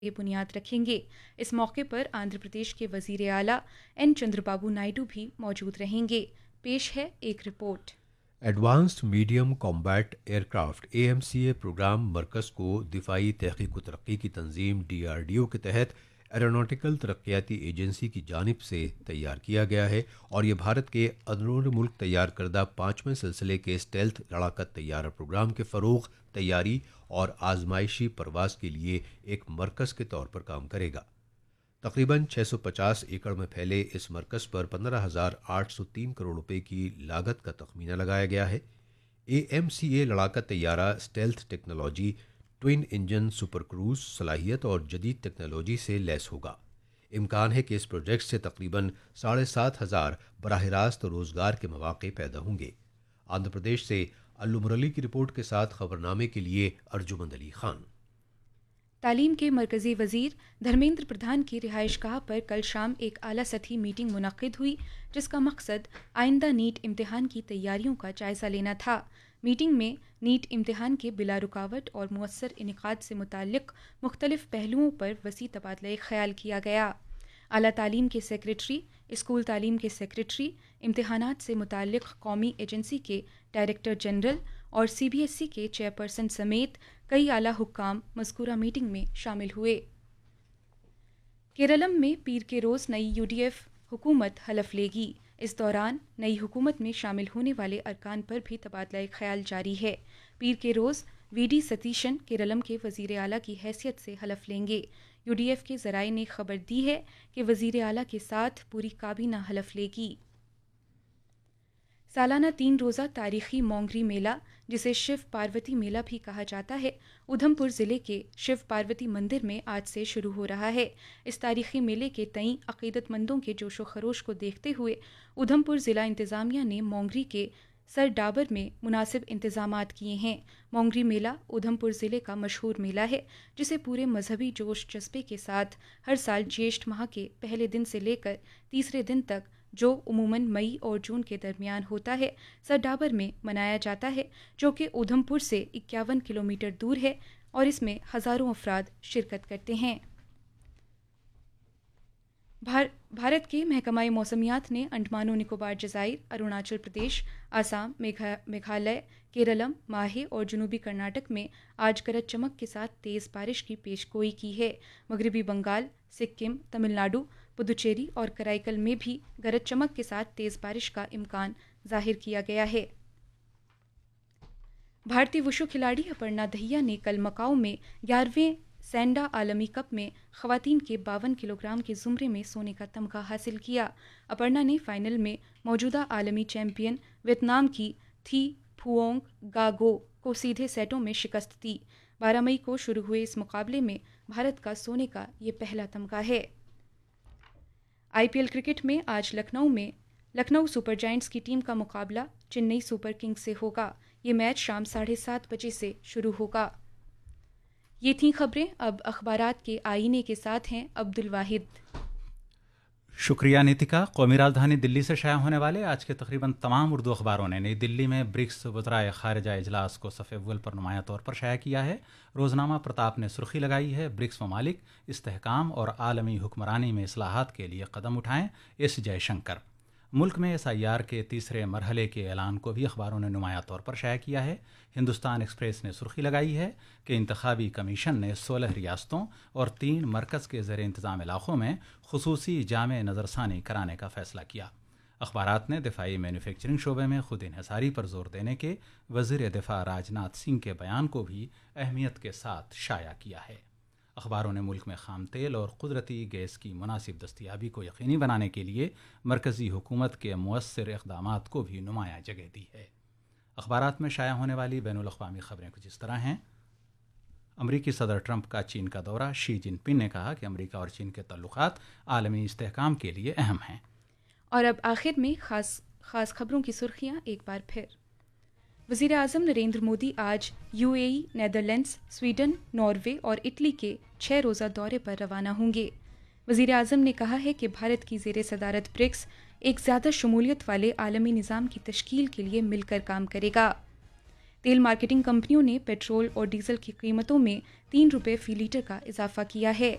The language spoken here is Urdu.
یہ بنیاد رکھیں گے۔ اس موقع پر آندھرا پردیش کے وزیر اعلیٰ این چندر بابو نائیڈو بھی موجود رہیں گے۔ پیش ہے ایک report. Advanced medium combat year craft AMCA programme مرکز کو دفاعی تحقیق و ترقی کی تنظیم DRDO کے تحت ایروناٹیکل ترقیاتی ایجنسی کی جانب سے تیار کیا گیا ہے اور یہ بھارت کے اندرون ملک تیار کردہ 5ویں سلسلے کے اسٹیلتھ لڑاکا طیارہ پروگرام کے فروغ، تیاری اور آزمائشی پرواز کے لیے ایک مرکز کے طور پر کام کرے گا۔ تقریباً 650 ایکڑ میں پھیلے اس مرکز پر 15,803 کروڑ روپے کی لاگت کا تخمینہ لگایا گیا ہے۔ AMCA لڑاکا طیارہ stealth technology, twin engine super cruise صلاحیت اور جدید ٹیکنالوجی سے لیس ہوگا۔ امکان ہے کہ اس پروجیکٹ سے تقریباً 7,500 براہ راست روزگار کے مواقع پیدا ہوں گے۔ آندھرا پردیش سے الو مرلی کی رپورٹ کے ساتھ خبرنامے کے لیے ارجمند علی خان۔ تعلیم کے مرکزی وزیر دھرمیندر پردھان کی رہائش گاہ پر کل شام ایک اعلیٰ سطحی میٹنگ منعقد ہوئی، جس کا مقصد آئندہ نیٹ امتحان کی تیاریوں کا جائزہ لینا تھا۔ میٹنگ میں نیٹ امتحان کے بلا رکاوٹ اور مؤثر انعقاد سے متعلق مختلف پہلوؤں پر وسیع تبادلہ خیال کیا گیا۔ اعلیٰ تعلیم کے سیکریٹری، اسکول تعلیم کے سیکریٹری، امتحانات سے متعلق قومی ایجنسی کے ڈائریکٹر جنرل اور CBSE کے چیئرپرسن سمیت کئی اعلیٰ حکام مذکورہ میٹنگ میں شامل ہوئے۔ کیرالم میں پیر کے روز نئی UDF حکومت حلف لے گی۔ اس دوران نئی حکومت میں شامل ہونے والے ارکان پر بھی تبادلہ خیال جاری ہے۔ پیر کے روز VD ستیشن کیرالم کے وزیر اعلیٰ کی حیثیت سے حلف لیں گے۔ UDF کے ذرائع نے خبر دی ہے کہ وزیر اعلیٰ کے ساتھ پوری کابینہ حلف لے گی۔ سالانہ 3 روزہ تاریخی مونگری میلہ، جسے شیو پاروتی میلہ بھی کہا جاتا ہے، ادھم پور ضلع کے شیو پاروتی مندر میں آج سے شروع ہو رہا ہے۔ اس تاریخی میلے کے تئیں عقیدت مندوں کے جوش و خروش کو دیکھتے ہوئے ادھم پور ضلع انتظامیہ نے مونگری کے سر ڈابر میں مناسب انتظامات کیے ہیں۔ مونگری میلہ ادھم پور ضلع کا مشہور میلہ ہے، جسے پورے مذہبی جوش جذبے کے ساتھ ہر سال جیشٹھ ماہ کے پہلے دن سے لے کر تیسرے دن تک، جو عموماً مئی اور جون کے درمیان ہوتا ہے، سر ڈابر میں منایا جاتا ہے، جو کہ ادھم پور سے 51 کلومیٹر دور ہے اور اس میں ہزاروں افراد شرکت کرتے ہیں۔ بھارت کے محکمہ موسمیات نے انڈمان و نکوبار جزائر، اروناچل پردیش، آسام، میگھالیہ، کیرالم، ماہے اور جنوبی کرناٹک میں آج گرج چمک کے ساتھ تیز بارش کی پیش گوئی کی ہے۔ مغربی بنگال، سکم، تمل ناڈو، پدوچیری اور کرائیکل میں بھی گرج چمک کے ساتھ تیز بارش کا امکان ظاہر کیا گیا ہے۔ بھارتی وشو کھلاڑی اپرنا دہیا نے کل مکاؤ میں 11ویں سینڈا عالمی کپ میں خواتین کے 52 کلو گرام کے زمرے میں سونے کا تمغہ حاصل کیا۔ اپرنا نے فائنل میں موجودہ عالمی چیمپئن ویتنام کی تھی پھوونگ گاگو کو سیدھے سیٹوں میں شکست دی۔ 12 مئی کو شروع ہوئے اس مقابلے میں بھارت کا سونے کا یہ پہلا تمغہ ہے۔ IPL کرکٹ میں آج لکھنؤ سپر جائنٹس کی ٹیم کا مقابلہ چنئی سپر کنگز سے ہوگا۔ یہ میچ شام 7:30 بجے سے شروع ہوگا۔ یہ تھیں خبریں۔ اب اخبارات کے آئینے کے ساتھ ہیں عبد الواحد۔ شکریہ نیتکا۔ قومی راجدھانی دلی سے شائع ہونے والے آج کے تقریباً تمام اردو اخباروں نے نئی دلی میں برکس وزرائے خارجہ اجلاس کو صفحہ اول پر نمایاں طور پر شائع کیا ہے۔ روزنامہ پرتاپ نے سرخی لگائی ہے، برکس ممالک استحکام اور عالمی حکمرانی میں اصلاحات کے لیے قدم اٹھائیں، ایس جے شنکر۔ ملک میں SIR کے تیسرے مرحلے کے اعلان کو بھی اخباروں نے نمایاں طور پر شائع کیا ہے۔ ہندوستان ایکسپریس نے سرخی لگائی ہے کہ انتخابی کمیشن نے 16 ریاستوں اور 3 مرکز کے زیر انتظام علاقوں میں خصوصی جامع نظرثانی کرانے کا فیصلہ کیا۔ اخبارات نے دفاعی مینوفیکچرنگ شعبے میں خود انحصاری پر زور دینے کے وزیر دفاع راجناتھ سنگھ کے بیان کو بھی اہمیت کے ساتھ شائع کیا ہے۔ اخباروں نے ملک میں خام تیل اور قدرتی گیس کی مناسب دستیابی کو یقینی بنانے کے لیے مرکزی حکومت کے مؤثر اقدامات کو بھی نمایاں جگہ دی ہے۔ اخبارات میں شائع ہونے والی بین الاقوامی خبریں کچھ اس طرح ہیں۔ امریکی صدر ٹرمپ کا چین کا دورہ، شی جن پنگ نے کہا کہ امریکہ اور چین کے تعلقات عالمی استحکام کے لیے اہم ہیں۔ اور اب آخر میں خاص خبروں کی سرخیاں ایک بار پھر۔ وزیر اعظم نریندر مودی آج UAE، نیدرلینڈز، سویڈن، ناروے اور اٹلی کے 6 روزہ دورے پر روانہ ہوں گے۔ وزیر اعظم نے کہا ہے کہ بھارت کی زیر صدارت برکس ایک زیادہ شمولیت والے عالمی نظام کی تشکیل کے لیے مل کر کام کرے گا۔ تیل مارکیٹنگ کمپنیوں نے پیٹرول اور ڈیزل کی قیمتوں میں 3 روپے فی لیٹر کا اضافہ کیا ہے۔